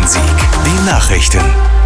Bonn-Rhein-Sieg. Die Nachrichten.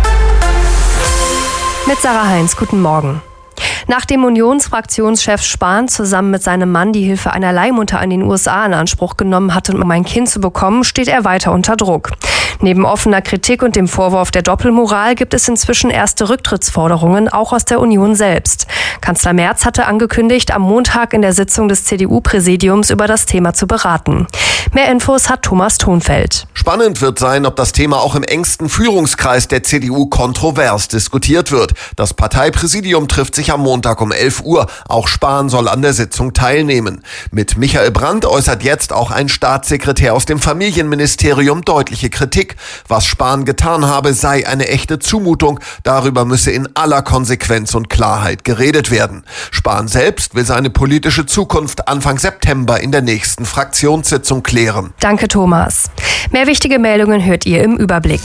Mit Sarah Heinz, guten Morgen. Nachdem Unionsfraktionschef Spahn zusammen mit seinem Mann die Hilfe einer Leihmutter in den USA in Anspruch genommen hatte, um ein Kind zu bekommen, steht er weiter unter Druck. Neben offener Kritik und dem Vorwurf der Doppelmoral gibt es inzwischen erste Rücktrittsforderungen, auch aus der Union selbst. Kanzler Merz hatte angekündigt, am Montag in der Sitzung des CDU-Präsidiums über das Thema zu beraten. Mehr Infos hat Thomas Thonfeld. Spannend wird sein, ob das Thema auch im engsten Führungskreis der CDU kontrovers diskutiert wird. Das Parteipräsidium trifft sich am Montag um 11 Uhr. Auch Spahn soll an der Sitzung teilnehmen. Mit Michael Brandt äußert jetzt auch ein Staatssekretär aus dem Familienministerium deutliche Kritik. Was Spahn getan habe, sei eine echte Zumutung. Darüber müsse in aller Konsequenz und Klarheit geredet werden. Spahn selbst will seine politische Zukunft Anfang September in der nächsten Fraktionssitzung klären. Danke, Thomas. Mehr wichtige Meldungen hört ihr im Überblick.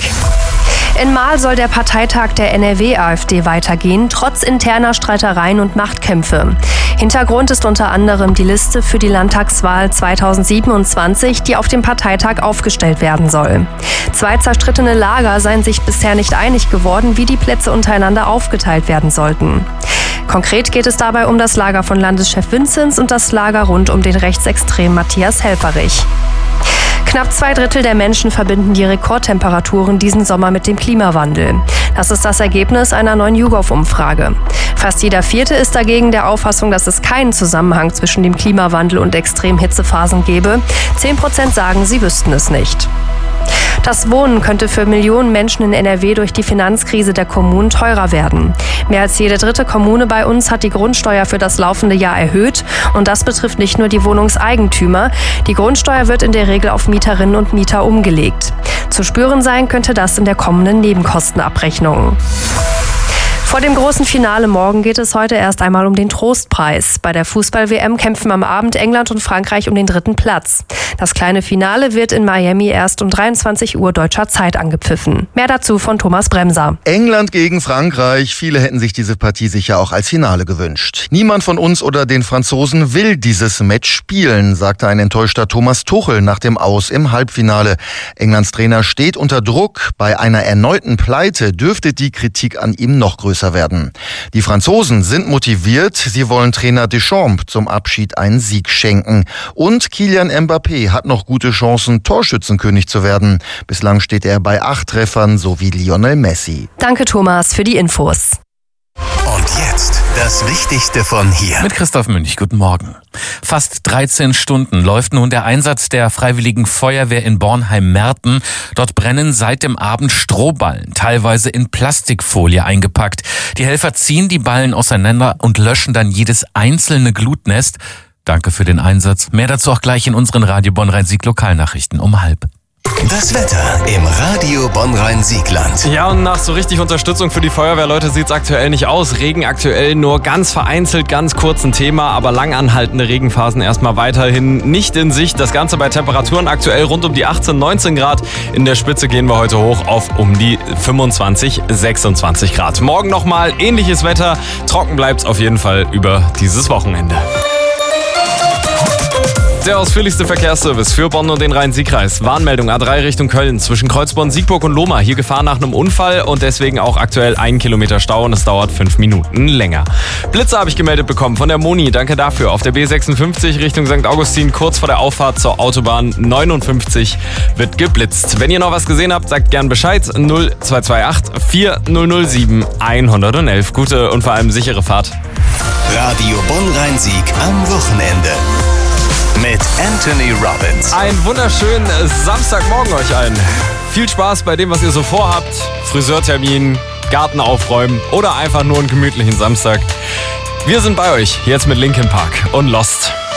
In Marl soll der Parteitag der NRW-AfD weitergehen, trotz interner Streitereien und Machtkämpfe. Hintergrund ist unter anderem die Liste für die Landtagswahl 2027, die auf dem Parteitag aufgestellt werden soll. Zwei zerstrittene Lager seien sich bisher nicht einig geworden, wie die Plätze untereinander aufgeteilt werden sollten. Konkret geht es dabei um das Lager von Landeschef Vinzenz und das Lager rund um den Rechtsextremen Matthias Helfferich. Knapp 2/3 der Menschen verbinden die Rekordtemperaturen diesen Sommer mit dem Klimawandel. Das ist das Ergebnis einer neuen YouGov-Umfrage. Fast jeder Vierte ist dagegen der Auffassung, dass es keinen Zusammenhang zwischen dem Klimawandel und extremen Hitzephasen gebe. 10% sagen, sie wüssten es nicht. Das Wohnen könnte für Millionen Menschen in NRW durch die Finanzkrise der Kommunen teurer werden. Mehr als jede dritte Kommune bei uns hat die Grundsteuer für das laufende Jahr erhöht. Und das betrifft nicht nur die Wohnungseigentümer. Die Grundsteuer wird in der Regel auf Mieterinnen und Mieter umgelegt. Zu spüren sein könnte das in der kommenden Nebenkostenabrechnung. Vor dem großen Finale morgen geht es heute erst einmal um den Trostpreis. Bei der Fußball-WM kämpfen am Abend England und Frankreich um den 3. Platz. Das kleine Finale wird in Miami erst um 23 Uhr deutscher Zeit angepfiffen. Mehr dazu von Thomas Bremser. England gegen Frankreich. Viele hätten sich diese Partie sicher auch als Finale gewünscht. Niemand von uns oder den Franzosen will dieses Match spielen, sagte ein enttäuschter Thomas Tuchel nach dem Aus im Halbfinale. Englands Trainer steht unter Druck. Bei einer erneuten Pleite dürfte die Kritik an ihm noch größer werden. Die Franzosen sind motiviert. Sie wollen Trainer Deschamps zum Abschied einen Sieg schenken. Und Kylian Mbappé hat noch gute Chancen, Torschützenkönig zu werden. Bislang steht er bei 8 Treffern, so wie Lionel Messi. Danke, Thomas, für die Infos. Und jetzt das Wichtigste von hier. Mit Christoph Münch, guten Morgen. Fast 13 Stunden läuft nun der Einsatz der Freiwilligen Feuerwehr in Bornheim-Merten. Dort brennen seit dem Abend Strohballen, teilweise in Plastikfolie eingepackt. Die Helfer ziehen die Ballen auseinander und löschen dann jedes einzelne Glutnest. Danke für den Einsatz. Mehr dazu auch gleich in unseren Radio Bonn-Rhein-Sieg Lokalnachrichten um 12:30. Das Wetter im Radio Bonn-Rhein-Siegland. Ja, und nach so richtig Unterstützung für die Feuerwehrleute sieht es aktuell nicht aus. Regen aktuell nur ganz vereinzelt, ganz kurz ein Thema, aber lang anhaltende Regenphasen erstmal weiterhin nicht in Sicht. Das Ganze bei Temperaturen aktuell rund um die 18, 19 Grad. In der Spitze gehen wir heute hoch auf um die 25, 26 Grad. Morgen nochmal ähnliches Wetter. Trocken bleibt es auf jeden Fall über dieses Wochenende. Der ausführlichste Verkehrsservice für Bonn und den Rhein-Sieg-Kreis. Warnmeldung A3 Richtung Köln zwischen Kreuzborn, Siegburg und Lohmar. Hier Gefahr nach einem Unfall und deswegen auch aktuell 1 Kilometer Stau und es dauert 5 Minuten länger. Blitze habe ich gemeldet bekommen von der Moni. Danke dafür. Auf der B56 Richtung St. Augustin kurz vor der Auffahrt zur Autobahn 59 wird geblitzt. Wenn ihr noch was gesehen habt, sagt gern Bescheid. 0228 4007 111. Gute und vor allem sichere Fahrt. Radio Bonn-Rhein-Sieg am Wochenende. Mit Anthony Robbins. Einen wunderschönen Samstagmorgen euch allen. Viel Spaß bei dem, was ihr so vorhabt. Friseurtermin, Garten aufräumen oder einfach nur einen gemütlichen Samstag. Wir sind bei euch, jetzt mit Linkin Park und Lost.